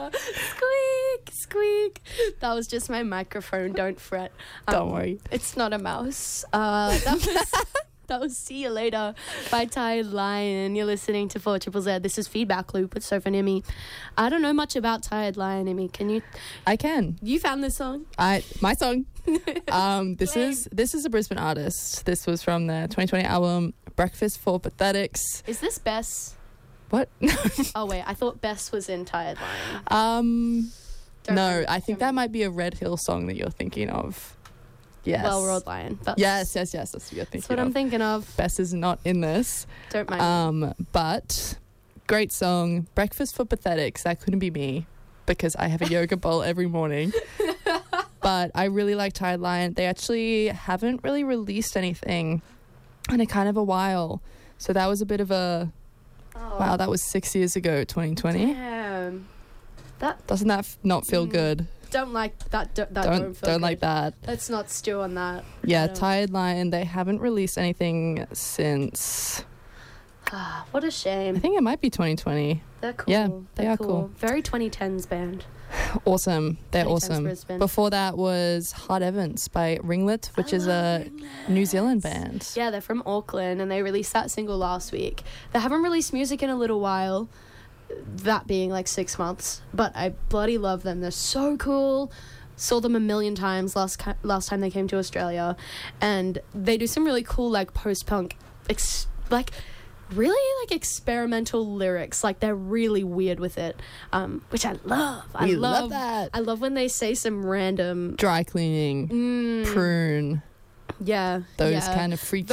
Squeak, squeak. That was just my microphone. Don't fret. Don't worry. It's not a mouse. That was See You Later by Tired Lion. You're listening to 4ZZZ. This is Feedback Loop with Soph and Emmy. I don't know much about Tired Lion, Emmy. Can you? I can. You found this song? My song. This is a Brisbane artist. This was from their 2020 album Breakfast for Pathetics. Is this Bess? What? Oh wait, I thought Bess was in Tired Lion. No, I think that might be a Red Hill song that you're thinking of. Yes. Well, Road Lion. Yes. That's what you're thinking. That's what I'm thinking of. Bess is not in this. Don't mind. But great song. Breakfast for Pathetics. That couldn't be me because I have a yoga bowl every morning. But I really like Tired Lion. They actually haven't really released anything in a kind of a while. So that was a bit of a... Oh. Wow, that was 6 years ago, 2020. Damn. Doesn't that not feel good? Don't like that. Don't feel don't good. like that. Let's not stew on that. Yeah, Tired Lion. They haven't released anything since. What a shame. I think it might be 2020. They're cool. Yeah, they are cool. Very 2010s band. Awesome. They're awesome. Brisbane. Before that was Hard Evans by Ringlet, which is a New Zealand band. Yeah, they're from Auckland and they released that single last week. They haven't released music in a little while. That being like 6 months, but I bloody love them. They're so cool. Saw them a million times last time they came to Australia, and they do some really cool like post-punk really like experimental lyrics. Like they're really weird with it, which I love. I love that. I love when they say some random dry cleaning, prune. Yeah, those kind of freaky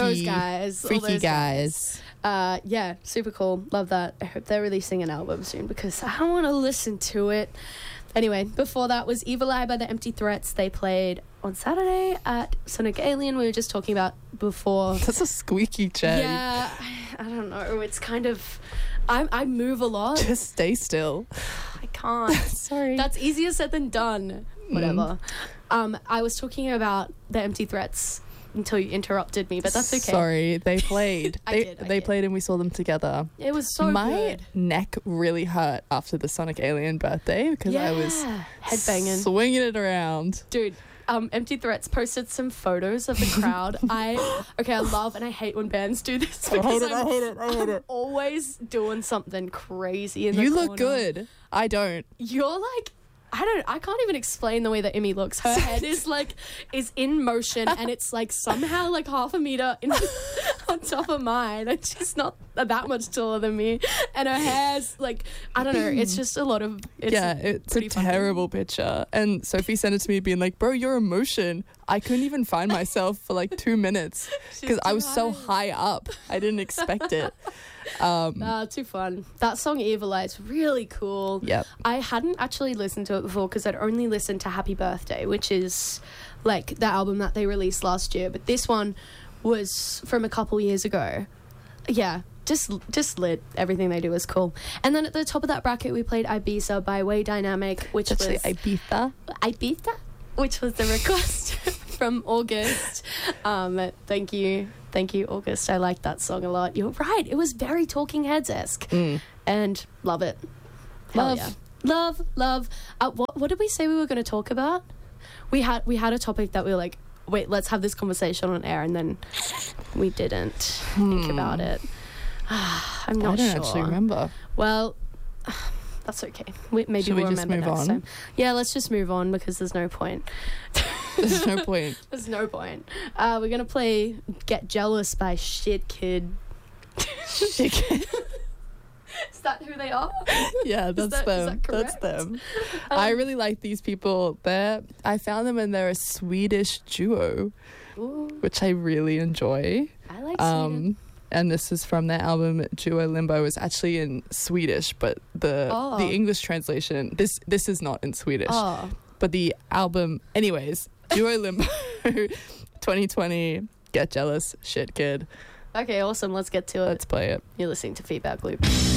guys. Yeah, super cool. Love that. I hope they're releasing an album soon because I don't want to listen to it. Anyway, before that was Evil Eye by the Empty Threats. They played on Saturday at Sonic Alien. We were just talking about before. That's a squeaky chair. Yeah, I don't know. It's kind of... I move a lot. Just stay still. I can't. Sorry. That's easier said than done. Whatever. I was talking about the Empty Threats until you interrupted me, but that's okay. Sorry, they played. They played and we saw them together. It was so My good. neck really hurt after the Sonic Alien birthday because I was headbanging, swinging it around. Dude, Empty Threats posted some photos of the crowd. I love and I hate when bands do this. I hate it. I'm always doing something crazy in the corner. You look good. I don't. You're like... I can't even explain the way that Emmy looks. Her head is in motion and it's like somehow like half a meter on top of mine. And she's not that much taller than me. And her hair's like, I don't know, it's just a lot of... It's a terrible picture. And Sophie sent it to me being like, bro, you're in motion. I couldn't even find myself for like 2 minutes because I was so high up. I didn't expect it. Too fun. That song Evil Eye is really cool. Yep. I hadn't actually listened to it before because I'd only listened to Happy Birthday, which is like the album that they released last year, but this one was from a couple years ago. Yeah, just lit. Everything they do is cool. And then at the top of that bracket we played Ibiza by Way Dynamic, which was Ibiza, which was the request from August. Thank you, August. I like that song a lot. You're right. It was very Talking Heads-esque. And love it. Love. What did we say we were going to talk about? We had a topic that we were like, wait, let's have this conversation on air, and then we didn't think about it. I'm not sure. I don't actually remember. Well... That's okay. Maybe we'll remember next time. Yeah, let's just move on because there's no point. There's no point. There's no point. We're going to play Get Jealous by Shit Kid. Shit Kid? Is that who they are? Yeah, that's them. Is that correct? That's them. I really like these people. I found them and they're a Swedish duo, which I really enjoy. I like Sweden. And this is from their album Duo Limbo. Is actually in Swedish, but the English translation, this is not in Swedish. But the album, anyways, Duo Limbo 2020, Get Jealous, Shit Kid. Okay, awesome. Let's get to it. Let's play it. You're listening to Feedback Loop.